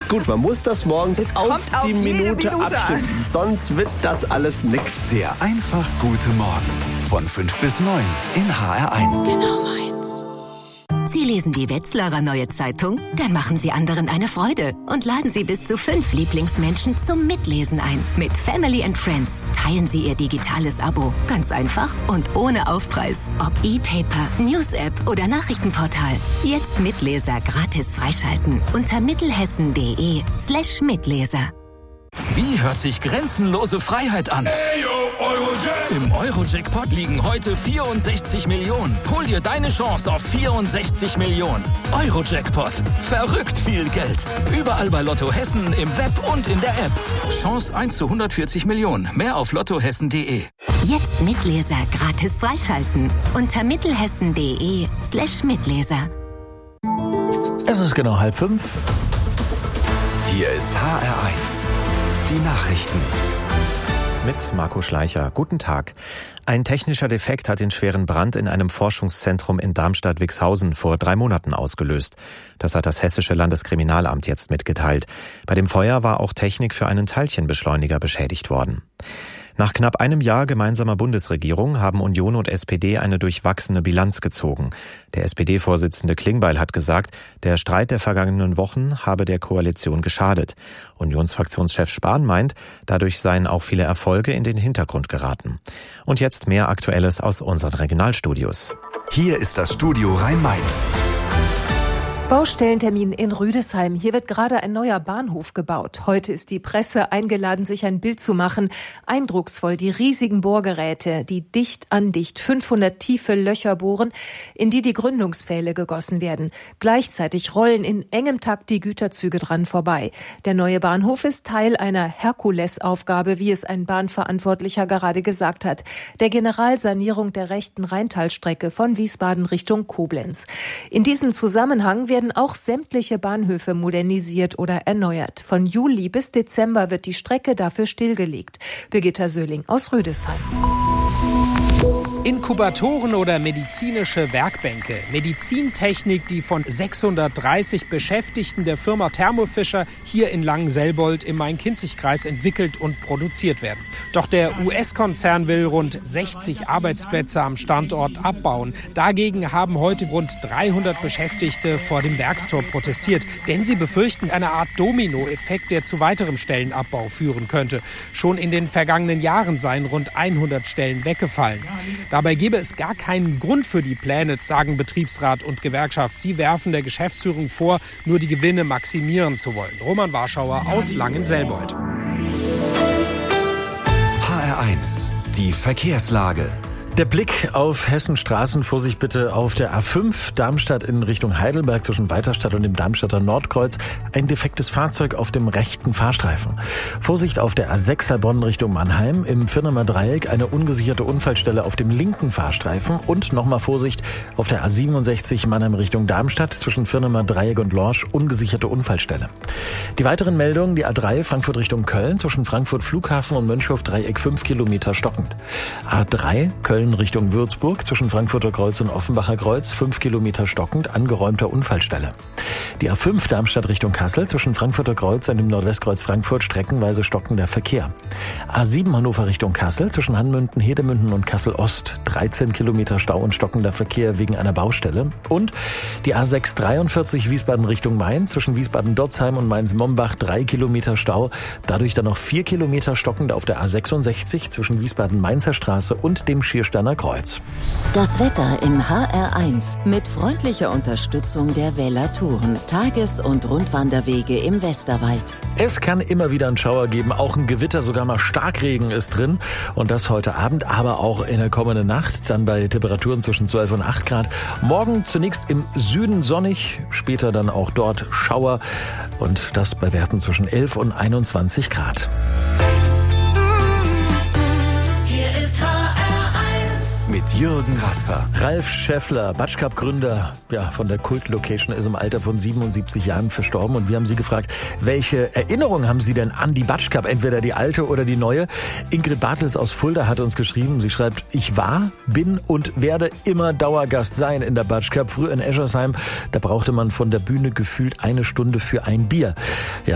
Gut, man muss das morgens auf die Minute abstimmen. An. Sonst wird das alles nix. Der einfach gute Morgen von 5 bis 9 in HR1. Genau meins. Sie lesen die Wetzlarer Neue Zeitung? Dann machen Sie anderen eine Freude und laden Sie bis zu 5 Lieblingsmenschen zum Mitlesen ein. Mit Family and Friends teilen Sie Ihr digitales Abo. Ganz einfach und ohne Aufpreis. Ob E-Paper, News-App oder Nachrichtenportal. Jetzt Mitleser gratis freischalten unter mittelhessen.de/Mitleser. Wie hört sich grenzenlose Freiheit an? Im Euro-Jackpot liegen heute 64 Millionen. Hol dir deine Chance auf 64 Millionen. Euro-Jackpot. Verrückt viel Geld. Überall bei Lotto Hessen, im Web und in der App. Chance 1 zu 140 Millionen. Mehr auf lottohessen.de. Jetzt Mitleser gratis freischalten unter mittelhessen.de/Mitleser. Es ist genau 4:30. Hier ist HR1. Die Nachrichten. Mit Marco Schleicher. Guten Tag. Ein technischer Defekt hat den schweren Brand in einem Forschungszentrum in Darmstadt-Wixhausen vor 3 Monaten ausgelöst. Das hat das Hessische Landeskriminalamt jetzt mitgeteilt. Bei dem Feuer war auch Technik für einen Teilchenbeschleuniger beschädigt worden. Nach knapp einem Jahr gemeinsamer Bundesregierung haben Union und SPD eine durchwachsene Bilanz gezogen. Der SPD-Vorsitzende Klingbeil hat gesagt, der Streit der vergangenen Wochen habe der Koalition geschadet. Unionsfraktionschef Spahn meint, dadurch seien auch viele Erfolge in den Hintergrund geraten. Und jetzt mehr Aktuelles aus unseren Regionalstudios. Hier ist das Studio Rhein-Main. Baustellentermin in Rüdesheim. Hier wird gerade ein neuer Bahnhof gebaut. Heute ist die Presse eingeladen, sich ein Bild zu machen. Eindrucksvoll die riesigen Bohrgeräte, die dicht an dicht 500 tiefe Löcher bohren, in die Gründungspfähle gegossen werden. Gleichzeitig rollen in engem Takt die Güterzüge dran vorbei. Der neue Bahnhof ist Teil einer Herkulesaufgabe, wie es ein Bahnverantwortlicher gerade gesagt hat. Der Generalsanierung der rechten Rheintalstrecke von Wiesbaden Richtung Koblenz. In diesem Zusammenhang werden auch sämtliche Bahnhöfe modernisiert oder erneuert. Von Juli bis Dezember wird die Strecke dafür stillgelegt. Birgitta Söhling aus Rüdesheim. Inkubatoren oder medizinische Werkbänke. Medizintechnik, die von 630 Beschäftigten der Firma Thermo Fisher hier in Langenselbold im Main-Kinzig-Kreis entwickelt und produziert werden. Doch der US-Konzern will rund 60 Arbeitsplätze am Standort abbauen. Dagegen haben heute rund 300 Beschäftigte vor dem Werkstor protestiert. Denn sie befürchten eine Art Dominoeffekt, der zu weiterem Stellenabbau führen könnte. Schon in den vergangenen Jahren seien rund 100 Stellen weggefallen. Dabei gäbe es gar keinen Grund für die Pläne, sagen Betriebsrat und Gewerkschaft. Sie werfen der Geschäftsführung vor, nur die Gewinne maximieren zu wollen. Roman Warschauer aus Langenselbold. HR1, die Verkehrslage. Der Blick auf Hessenstraßen, Vorsicht bitte auf der A5 Darmstadt in Richtung Heidelberg zwischen Weiterstadt und dem Darmstadter Nordkreuz. Ein defektes Fahrzeug auf dem rechten Fahrstreifen. Vorsicht auf der A6 Heilbronn Richtung Mannheim. Im Firnemer Dreieck eine ungesicherte Unfallstelle auf dem linken Fahrstreifen. Und nochmal Vorsicht auf der A67 Mannheim Richtung Darmstadt zwischen Firnemer Dreieck und Lorsch. Ungesicherte Unfallstelle. Die weiteren Meldungen, die A3 Frankfurt Richtung Köln zwischen Frankfurt Flughafen und Mönchhof Dreieck 5 Kilometer stockend. A3 Köln Richtung Würzburg zwischen Frankfurter Kreuz und Offenbacher Kreuz 5 Kilometer stockend, angeräumter Unfallstelle. Die A5 Darmstadt Richtung Kassel zwischen Frankfurter Kreuz und dem Nordwestkreuz Frankfurt streckenweise stockender Verkehr. A7 Hannover Richtung Kassel zwischen Hanmünden, Hedemünden und Kassel Ost 13 Kilometer Stau und stockender Verkehr wegen einer Baustelle. Und die A6 43 Wiesbaden Richtung Mainz zwischen Wiesbaden-Dotzheim und Mainz-Mombach 3 Kilometer Stau, dadurch dann noch 4 Kilometer stockend auf der A66 zwischen Wiesbaden-Mainzer Straße und dem Schiersteiner Kreuz. Das Wetter im HR1 mit freundlicher Unterstützung der Wähler-Touren, Tages- und Rundwanderwege im Westerwald. Es kann immer wieder einen Schauer geben, auch ein Gewitter, sogar mal Starkregen ist drin. Und das heute Abend, aber auch in der kommenden Nacht, dann bei Temperaturen zwischen 12 und 8 Grad. Morgen zunächst im Süden sonnig, später dann auch dort Schauer und das bei Werten zwischen 11 und 21 Grad. Mit Jürgen Rasper. Ralf Schäffler, Batschkap-Gründer, von der Kult-Location, ist im Alter von 77 Jahren verstorben. Und wir haben Sie gefragt, welche Erinnerungen haben Sie denn an die Batschkap? Entweder die alte oder die neue? Ingrid Bartels aus Fulda hat uns geschrieben. Sie schreibt, ich war, bin und werde immer Dauergast sein in der Batschkap. Früher in Eschersheim, da brauchte man von der Bühne gefühlt 1 Stunde für ein Bier. Ja,